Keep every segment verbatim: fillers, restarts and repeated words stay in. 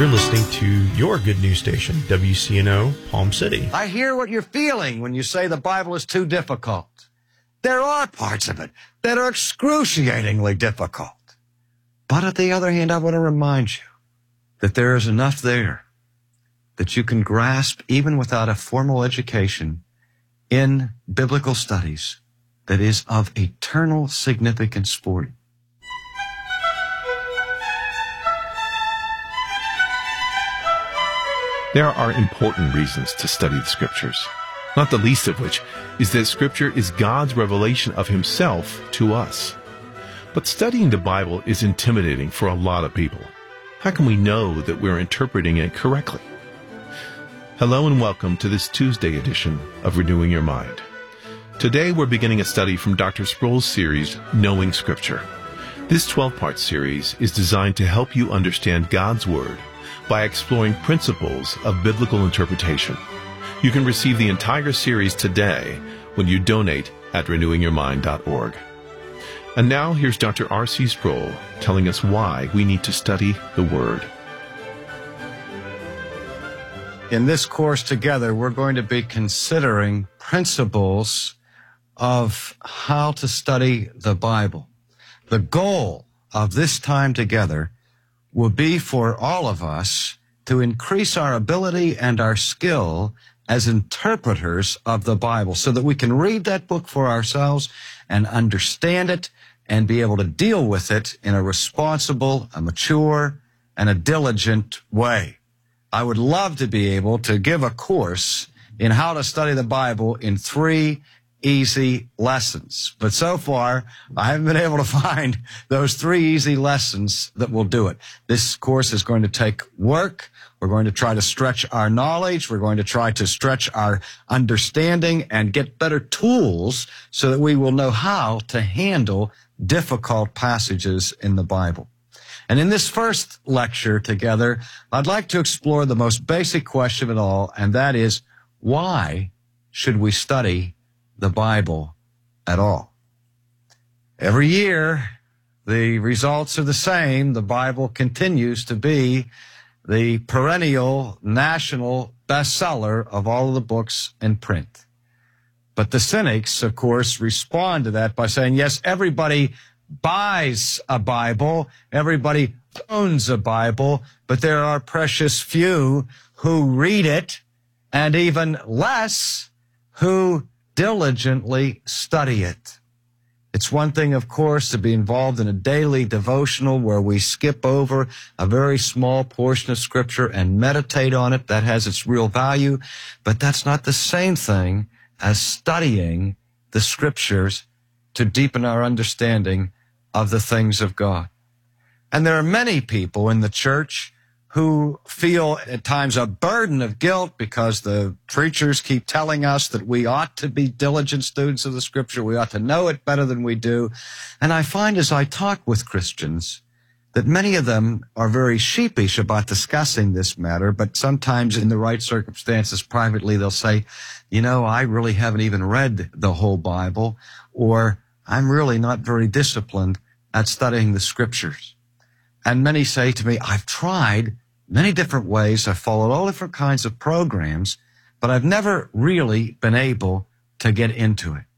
You're listening to your good news station, W C N O, Palm City. I hear what you're feeling when you say the Bible is too difficult. There are parts of it that are excruciatingly difficult. But on the other hand, I want to remind you that there is enough there that you can grasp even without a formal education in biblical studies that is of eternal significance for you. There are important reasons to study the Scriptures, not the least of which is that Scripture is God's revelation of Himself to us. But studying the Bible is intimidating for a lot of people. How can we know that we're interpreting it correctly? Hello and welcome to this Tuesday edition of Renewing Your Mind. Today we're beginning a study from Doctor Sproul's series, Knowing Scripture. This twelve-part series is designed to help you understand God's Word by exploring principles of biblical interpretation. You can receive the entire series today when you donate at renewing your mind dot org. And now here's Doctor R C Sproul telling us why we need to study the Word. In this course together, we're going to be considering principles of how to study the Bible. The goal of this time together will be for all of us to increase our ability and our skill as interpreters of the Bible so that we can read that book for ourselves and understand it and be able to deal with it in a responsible, a mature, and a diligent way. I would love to be able to give a course in how to study the Bible in three easy lessons. But so far, I haven't been able to find those three easy lessons that will do it. This course is going to take work. We're going to try to stretch our knowledge. We're going to try to stretch our understanding and get better tools so that we will know how to handle difficult passages in the Bible. And in this first lecture together, I'd like to explore the most basic question of it all, and that is, why should we study the Bible at all? Every year, the results are the same. The Bible continues to be the perennial national bestseller of all of the books in print. But the cynics, of course, respond to that by saying, yes, everybody buys a Bible, everybody owns a Bible, but there are precious few who read it, and even less who diligently study it. It's one thing, of course, to be involved in a daily devotional where we skip over a very small portion of Scripture and meditate on it. That has its real value, but that's not the same thing as studying the Scriptures to deepen our understanding of the things of God. And there are many people in the church who feel at times a burden of guilt because the preachers keep telling us that we ought to be diligent students of the Scripture, we ought to know it better than we do. And I find as I talk with Christians that many of them are very sheepish about discussing this matter, but sometimes in the right circumstances privately they'll say, you know, I really haven't even read the whole Bible, or I'm really not very disciplined at studying the Scriptures. And many say to me, I've tried many different ways, I've followed all different kinds of programs, but I've never really been able to get into it.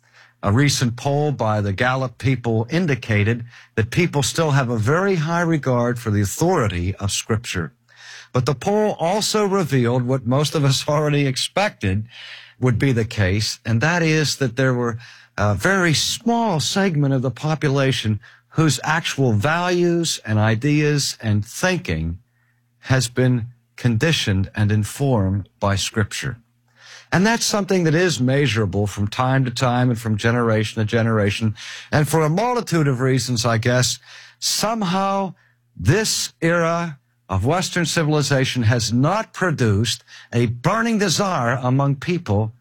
A recent poll by the Gallup people indicated that people still have a very high regard for the authority of Scripture. But the poll also revealed what most of us already expected would be the case, and that is that there were a very small segment of the population whose actual values and ideas and thinking has been conditioned and informed by Scripture. And that's something that is measurable from time to time and from generation to generation. And for a multitude of reasons, I guess, somehow this era of Western civilization has not produced a burning desire among people